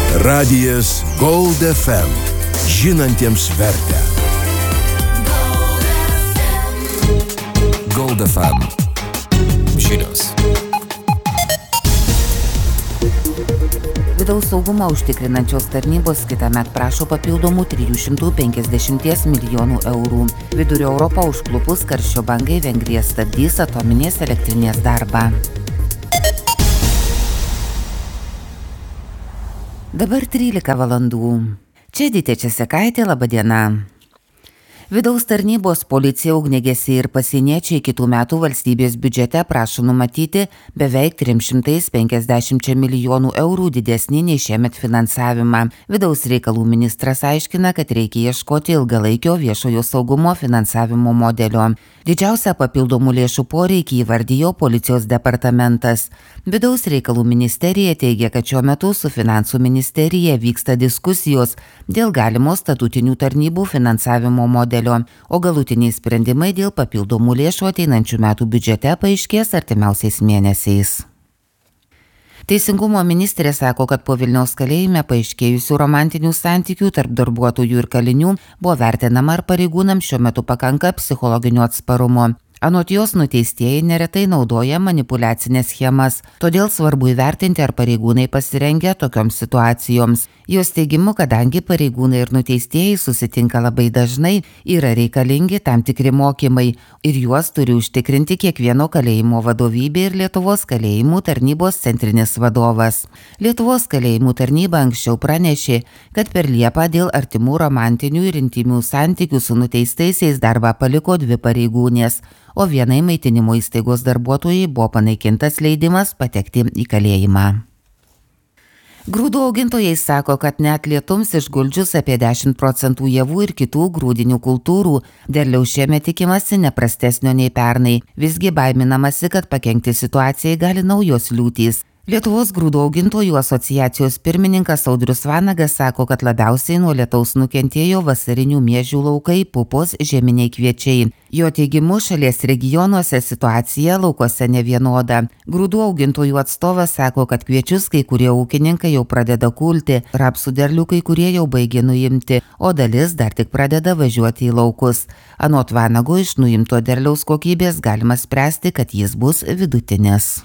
Radijas Gold FM. Žinantiems vertę. Gold FM. Žinios. Vidaus saugumą užtikrinančios tarnybos kitąmet prašo papildomų 350 milijonų eurų. Vidurio Europą užklupus karščio bangai Vengrija stabdys atominės elektrinės darbą. Dabar 13 valandų. Čia Dytė Česekaitė, laba diena. Vidaus tarnybos, policija, ugniagesiai ir pasieniečiai kitų metų valstybės biudžete prašo numatyti beveik 350 milijonų eurų didesnį nei šiemet finansavimą. Vidaus reikalų ministras aiškina, kad reikia ieškoti ilgalaikio viešojo saugumo finansavimo modelio. Didžiausią papildomų lėšų poreikį įvardijo policijos departamentas. Vidaus reikalų ministerija teigia, kad šiuo metu su finansų ministerija vyksta diskusijos dėl galimo statutinių tarnybų finansavimo modelio, o galutiniai sprendimai dėl papildomų lėšų ateinančių metų biudžete paaiškės artimiausiais mėnesiais. Teisingumo ministrė sako, kad po Vilniaus kalėjime paaiškėjusių romantinių santykių tarp darbuotojų ir kalinių buvo vertinama, ar pareigūnams šiuo metu pakanka psichologinio atsparumo. Anot jos nuteistieji neretai naudoja manipuliacinės schemas, todėl svarbu įvertinti, ar pareigūnai pasirengia tokioms situacijoms. Jos teigimu, kadangi pareigūnai ir nuteistieji susitinka labai dažnai, yra reikalingi tam tikri mokymai ir juos turi užtikrinti kiekvieno kalėjimo vadovybė ir Lietuvos kalėjimų tarnybos centrinis vadovas. Lietuvos kalėjimų tarnyba anksčiau pranešė, kad per Liepą dėl artimų romantinių ir intimių santykių su nuteistaisiais darbą paliko 2 pareigūnės, o vienai maitinimo įstaigos darbuotojai buvo panaikintas leidimas patekti į kalėjimą. Grūdų augintojai sako, kad net lietums išguldžius apie 10% javų ir kitų grūdinių kultūrų, derliaus šiemet tikimasi neprastesnio nei pernai. Visgi baiminamasi, kad pakenkti situacijai gali naujos liūtys. Lietuvos grūdų augintojų asociacijos pirmininkas Audrius Vanagas sako, kad labiausiai nuo lietaus nukentėjo vasarinių miežių laukai, pupos, žieminiai kviečiai. Jo teigimu, šalies regionuose situacija laukuose nevienoda. Grūdų augintojų atstovas sako, kad kviečius kai kurie ūkininkai jau pradeda kulti, rapsų derlių kai kurie jau baigė nuimti, o dalis dar tik pradeda važiuoti į laukus. Anot Vanago, iš nuimto derliaus kokybės galima spręsti, kad jis bus vidutinis.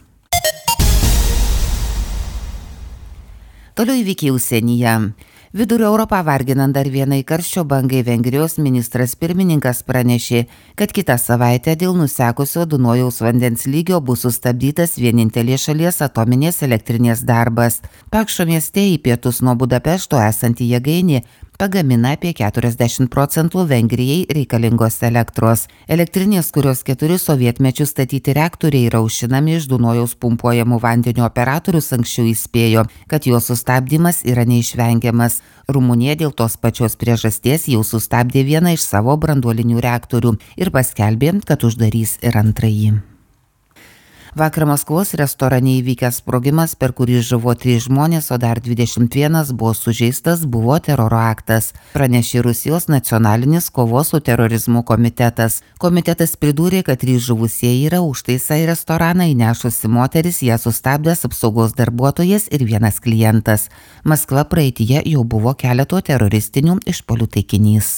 Toliau įvykiai užsienyje. Vidurio Europą varginant dar vienai karščio bangai Vengrijos ministras pirmininkas pranešė, kad kitą savaitę dėl nusekusio Dunojaus vandens lygio bus sustabdytas vienintelės šalies atominės elektrinės darbas. Pakšo mieste į pietus nuo Budapešto esanti jėgainė pagamina apie 40% Vengrijai reikalingos elektros. Elektrinės, kurios 4 sovietmečių statyti reaktoriai yra aušinami iš Dunojaus pumpuojamų vandenio operatorius, anksčiau įspėjo, kad jo sustabdymas yra neišvengiamas. Rumunija dėl tos pačios priežasties jau sustabdė vieną iš savo branduolinių reaktorių ir paskelbė, kad uždarys ir antrąjį. Vakar Maskvos restorane įvykęs sprogimas, per kurį žuvo 3 žmonės, o dar 21 buvo sužeistas, buvo teroro aktas, pranešė Rusijos nacionalinis kovos su terorizmu komitetas. Komitetas pridūrė, kad 3 žuvusieji yra užtaisą į restoraną įnešusi moteris, ją sustabdęs apsaugos darbuotojas ir 1 klientas. Maskva praeityje jau buvo keleto teroristinių išpuolių taikinys.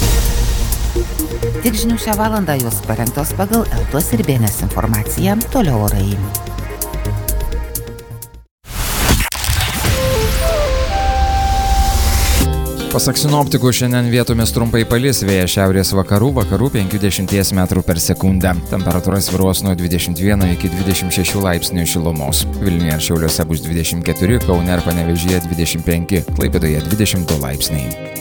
Tik žinių šią valandą jos parengtos pagal Eltos ir Bėnės informaciją, toliau orai. Pasak sinoptikų, šiandien vietomis trumpai palis, vėjas šiaurės vakarų 5–10 metrų per sekundę. Temperatūra svyruos nuo 21 iki 26 laipsnių šilumos. Vilniuje ir Šiauliuose bus 24, Kaune ir Panevėžyje 25, Klaipėdoje 22 laipsniai.